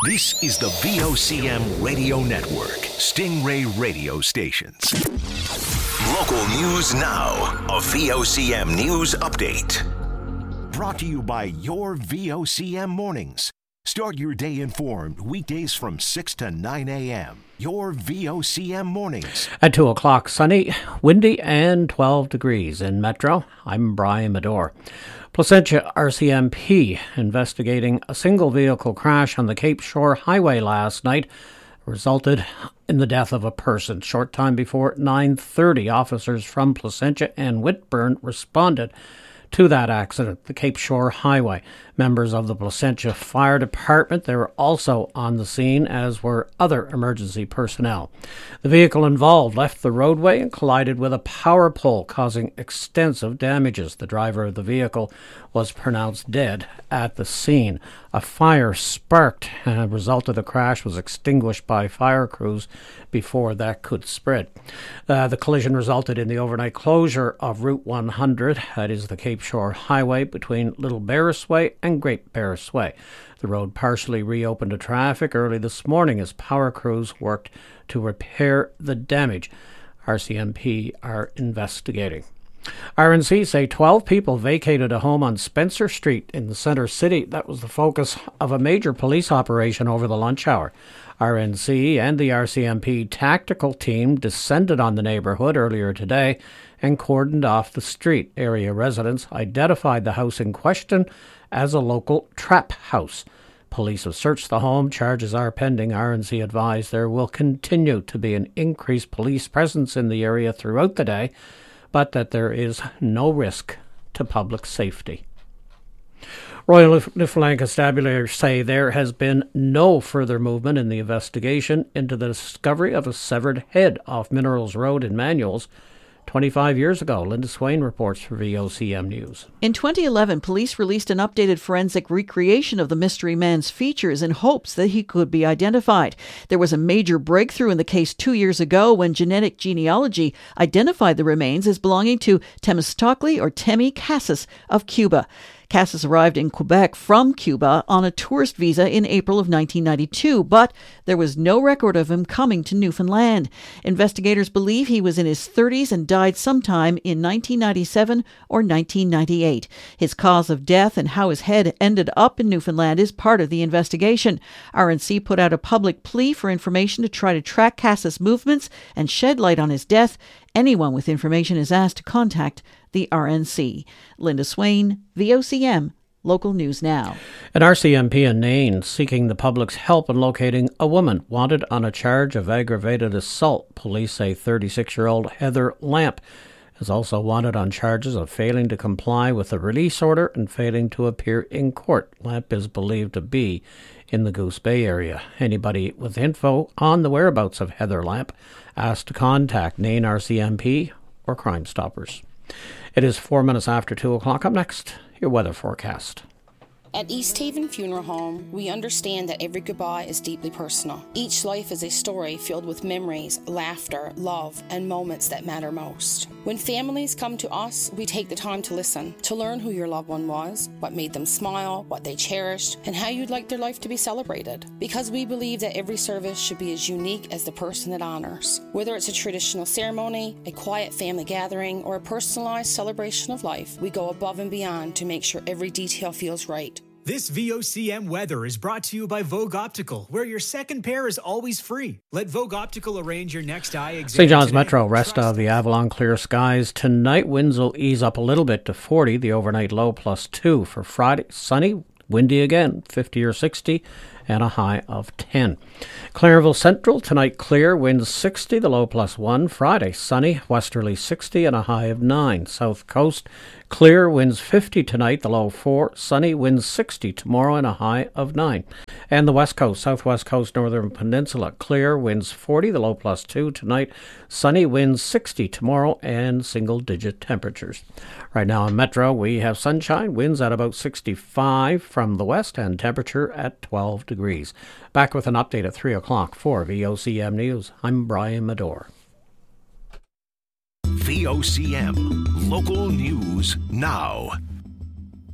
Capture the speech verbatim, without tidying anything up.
This is the V O C M Radio Network, Stingray Radio Stations. Local news now, a V O C M News Update. Brought to you by your V O C M Mornings. Start your day informed weekdays from six to nine a.m. Your V O C M Mornings. At two o'clock, sunny, windy, and twelve degrees in Metro. I'm Brian Medore. Placentia R C M P investigating a single vehicle crash on the Cape Shore Highway last night resulted in the death of a person. Short time before nine thirty, officers from Placentia and Whitburn responded to that accident, the Cape Shore Highway. Members of the Placentia Fire Department, they were also on the scene, as were other emergency personnel. The vehicle involved left the roadway and collided with a power pole, causing extensive damages. The driver of the vehicle was pronounced dead at the scene. A fire sparked, and the result of the crash was extinguished by fire crews before that could spread. Uh, the collision resulted in the overnight closure of Route one hundred, that is the Cape Shore Highway, between Little Barris Way and Great Barris Way. The road partially reopened to traffic early this morning as power crews worked to repair the damage. R C M P are investigating. R N C say twelve people vacated a home on Spencer Street in the Centre City. That was the focus of a major police operation over the lunch hour. R N C and the R C M P tactical team descended on the neighbourhood earlier today and cordoned off the street. Area residents identified the house in question as a local trap house. Police have searched the home. Charges are pending. R N C advised there will continue to be an increased police presence in the area throughout the day, but that there is no risk to public safety. Royal Newfoundland Constabulary say there has been no further movement in the investigation into the discovery of a severed head off Minerals Road in Manuels twenty-five years ago. Linda Swain reports for V O C M News. In twenty eleven, police released an updated forensic recreation of the mystery man's features in hopes that he could be identified. There was a major breakthrough in the case two years ago when genetic genealogy identified the remains as belonging to Temistocli or Temi Cassis of Cuba. Cassis arrived in Quebec from Cuba on a tourist visa in April of nineteen ninety-two, but there was no record of him coming to Newfoundland. Investigators believe he was in his thirties and died sometime in nineteen ninety-seven or nineteen ninety-eight. His cause of death and how his head ended up in Newfoundland is part of the investigation. R N C put out a public plea for information to try to track Cassis' movements and shed light on his death. Anyone with information is asked to contact the R N C. Linda Swain, V O C M, Local News Now. An R C M P in Nain seeking the public's help in locating a woman wanted on a charge of aggravated assault. Police say thirty-six-year-old Heather Lamp is also wanted on charges of failing to comply with a release order and failing to appear in court. Lamp is believed to be in the Goose Bay area. Anybody with info on the whereabouts of Heather Lamp asked to contact Nain R C M P or Crime Stoppers. It is four minutes after two o'clock. Up next, your weather forecast. At East Haven Funeral Home, we understand that every goodbye is deeply personal. Each life is a story filled with memories, laughter, love, and moments that matter most. When families come to us, we take the time to listen, to learn who your loved one was, what made them smile, what they cherished, and how you'd like their life to be celebrated. Because we believe that every service should be as unique as the person it honors. Whether it's a traditional ceremony, a quiet family gathering, or a personalized celebration of life, we go above and beyond to make sure every detail feels right. This V O C M weather is brought to you by Vogue Optical, where your second pair is always free. Let Vogue Optical arrange your next eye exam. Saint John's today. Metro, rest of the Avalon clear skies. Tonight, winds will ease up a little bit to forty. The overnight low plus two. For Friday, sunny, windy again, fifty or sixty, and a high of ten. Clarenville Central, tonight clear, winds sixty, the low plus one. Friday, sunny, westerly sixty, and a high of nine. South Coast, clear, winds fifty tonight, the low four. Sunny, winds sixty tomorrow, and a high of nine. And the West Coast, Southwest Coast, Northern Peninsula, clear, winds forty, the low plus two tonight. Sunny, winds sixty tomorrow, and single-digit temperatures. Right now in Metro, we have sunshine, winds at about sixty-five from the west, and temperature at twelve degrees. Back with an update at three o'clock for V O C M News. I'm Brian Medore. V O C M Local News Now.